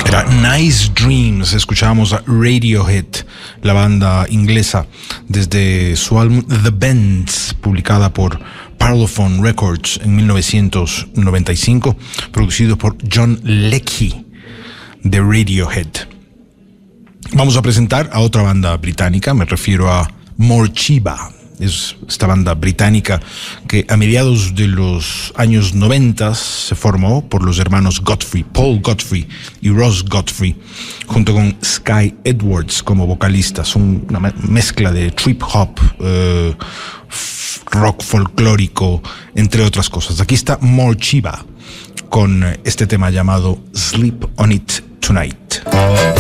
Era Nice Dreams. Escuchábamos a Radiohead, la banda inglesa, desde su álbum The Bends, publicada por Parlophone Records en 1995, producido por John Leckie de Radiohead. Vamos a presentar a otra banda británica, me refiero a Morcheeba. Es esta banda británica que a mediados de los años 90 se formó por los hermanos Godfrey, Paul Godfrey y Ross Godfrey, junto con Sky Edwards como vocalistas. Una mezcla de trip hop, rock folclórico, entre otras cosas. Aquí está Morcheeba con este tema llamado Sleep on It Tonight.